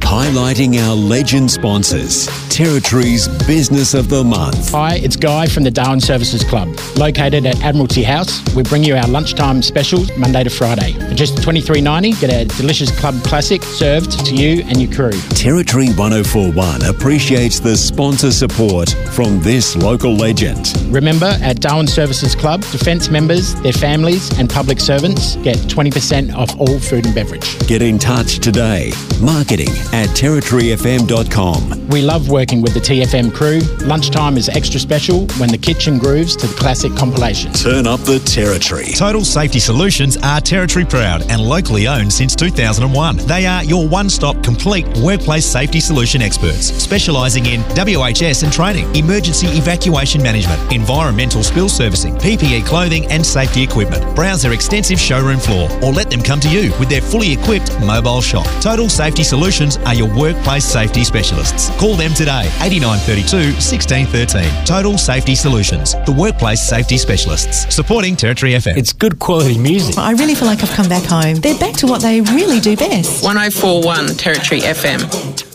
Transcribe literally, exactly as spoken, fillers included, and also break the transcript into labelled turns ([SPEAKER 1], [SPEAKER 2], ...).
[SPEAKER 1] highlighting our legend sponsors. Territory's Business of the Month.
[SPEAKER 2] Hi, it's Guy from the Darwin Services Club. Located at Admiralty House, we bring you our lunchtime specials Monday to Friday. For just twenty-three dollars ninety, get a delicious club classic served to you and your crew.
[SPEAKER 1] Territory one oh four one appreciates the sponsor support from this local legend.
[SPEAKER 2] Remember, at Darwin Services Club, Defence members, their families and public servants get twenty percent off all food and beverage.
[SPEAKER 1] Get in touch today. Marketing at territory f m dot com.
[SPEAKER 2] We love working with the T F M crew. Lunchtime is extra special when the kitchen grooves to the classic compilation.
[SPEAKER 1] Turn up the Territory.
[SPEAKER 3] Total Safety Solutions are Territory proud and locally owned since two thousand one. They are your one-stop complete workplace safety solution experts, specialising in W H S and training, emergency evacuation management, environmental spill servicing, P P E clothing and safety equipment. Browse their extensive showroom floor or let them come to you with their fully equipped mobile shop. Total Safety Solutions are your workplace safety specialists. Call them today, eighty-nine thirty-two, sixteen thirteen. Total Safety Solutions, the workplace safety specialists, supporting Territory F M.
[SPEAKER 2] It's good quality music.
[SPEAKER 4] I really feel like I've come back home. They're back to what they really do best.
[SPEAKER 5] one oh four point one Territory F M.